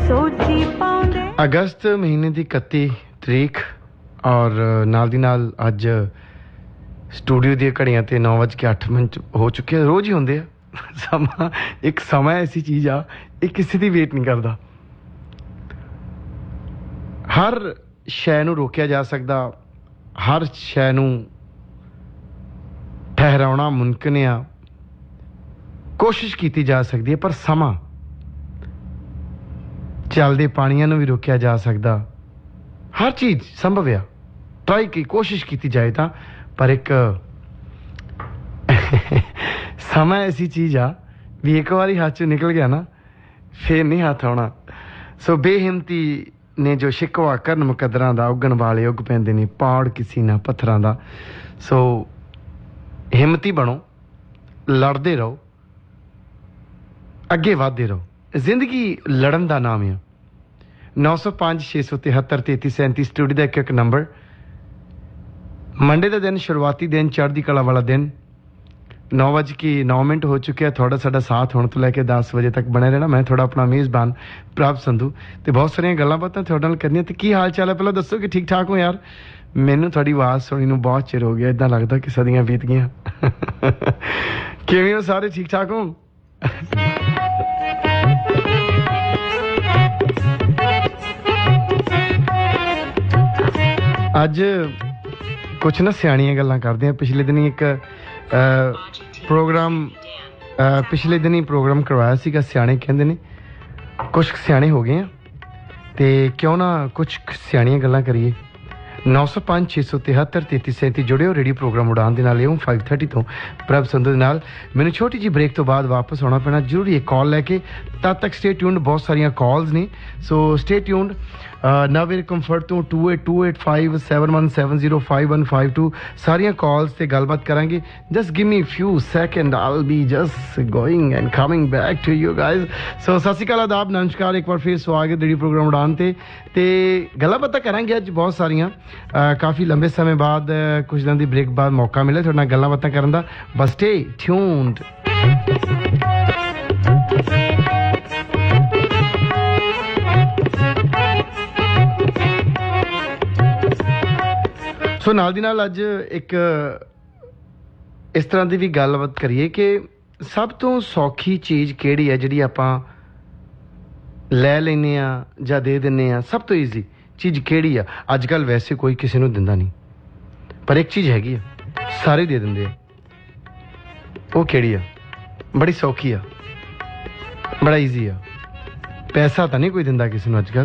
अगस्त महीने की 31 तरीक और नाल दी नाल अज स्टूडियो दी घड़ियां ते 9:08 हो चुके हैं। रोज़ ही होंदे आ समा एक समा ऐसी चीज़ आ ये किसी दी वेट नहीं करता। हर शै नूं रोकिया जा सकदा, हर शै नूं ठहराउणा मुमकिन आ, कोशिश की जा सकती है, पर समा चलदे पानियां नूं भी रोकिया जा सकदा। हर चीज़ संभव आ, ट्राई की कोशिश की जाए तो, पर एक समा ऐसी चीज़ आ भी एक बारी हाथ चों निकल गया ना फिर नहीं हाथ आना। सो बेहिम्मती ने जो शिकवा करन मुकदरां दा उगण वाले उग पैंदे ने पाड़ किसी ना पत्थरां दा। सो हिम्मती बनो, लड़ते रहो, अगे वधदे रहो। जिंदगी लड़न का नाम है। 905 673 33 स्टूडियो का एक नंबर। मंडे का दिन शुरुआती दिन चढ़ती कला वाला दिन 9:09 हो चुके हैं। थोड़ा साडा साथ होने तो लैके 10 बजे तक बने रहना। मैं थोड़ा अपना मेज़बान प्रभ संधू तो बहुत सारिया गल्लां बातां थोड़े नाल करनियां। ते की हाल चाल है पहले दसो कि ठीक ठाक हो यार। मैनू थोड़ी आवाज़ सुनी नूं बहुत चिर हो गया, इदां लगदा कि सदियां बीत गईयां। किवें हो सारे, ठीक ठाक हो? अज कुछ ना सियाणियां गल्लां करदे हैं। पिछले दिन एक प्रोग्राम पिछले दिन ही प्रोग्राम करवाया सीगा। सियाणे कहंदे ने कुछ सियाणे हो गए हैं तो क्यों ना कुछ सियाणियां गल्लां करिए। 905 673 33 37 जुड़े हो रेडियो प्रोग्राम उड़ान दे नाल। 5:30 तो प्रभ संधू दे नाल। मैनू छोटी जी ब्रेक तो बाद वापस आना पैना, जरूरी है कॉल लैके। तद तक स्टे ट्यून्ड, बहुत सारिया कॉल्स ने, सो स्टे ट्यून्ड। नवेर कंफर्ट तो 2828571705 सारिया कॉल्स से गलबात करांगे। Just give me few second, I will be just going and coming back to you guys. सो सत श्री अकाल, आदाब, नमस्कार, एक बार फिर स्वागत रेडियो प्रोग्राम उड़ान ते गल्लां बातां करांगे अज बहुत सारिया। काफ़ी लंबे समय बाद कुछ दिन की ब्रेक बाद मौका मिले थोड़े नाल गल्लां बातां करन दा। बस स्टे ट्यून्ड। सो नाल दी नाल अज एक इस तरह की भी गलबात करिए कि सब तो सौखी चीज़ किहड़ी है जिहड़ी आपां लै लैने आ जां दे दिंदे आ। सब तो ईजी चीज़ किहड़ी आ? अजकल वैसे कोई किसी नूं दिंदा नहीं, पर एक चीज़ हैगी आ, सारे दे दिंदे आ। वो किहड़ी आ? बड़ी सौखी आ, बड़ा ईजी आ। पैसा तो नहीं कोई दिंदा किसी नूं अजकल,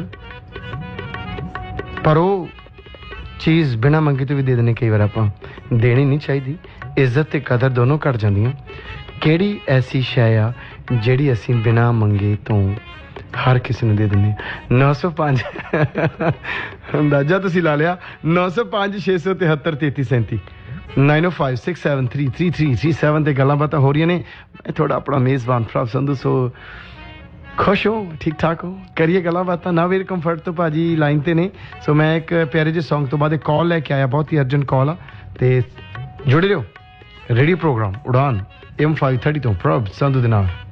पर वो चीज़ बिना मंगे तो भी दे देने। कई बार आपां देनी नहीं चाहिए। इज्जत ते कदर दोनों घट जांदियां। किहड़ी ऐसी शै आ जिहड़ी असीं बिना मंगे तो हर किसी ने दे देने। 905 अंदाजा तुसीं ला लिया। 905 673 33 37 905 673 3337 ते गल्लां बातां हो रही ने। मैं थोड़ा अपना मेज़बान प्रभ संधू, सो खुश हो, ठीक ठाक हो, करिए गल्लां बातां। ना वेर कंफर्ट तो भाजी लाइन ते ने। सो मैं एक प्यारे जे सॉन्ग तो बाद एक कॉल लैके आया, बहुत ही अर्जेंट कॉल आ। ते जुड़े रहो रेडियो प्रोग्राम उड़ान M530 तो प्रभ संधू दे नाल।